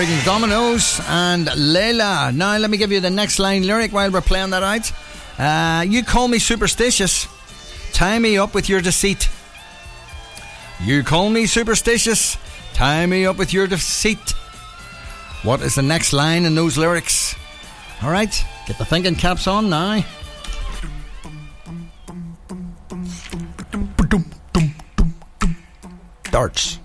Dominoes and Layla. Now let me give you the next line lyric while we're playing that out. You call me superstitious, tie me up with your deceit. You call me superstitious, tie me up with your deceit. What is the next line in those lyrics? Alright, get the thinking caps on now. Darts.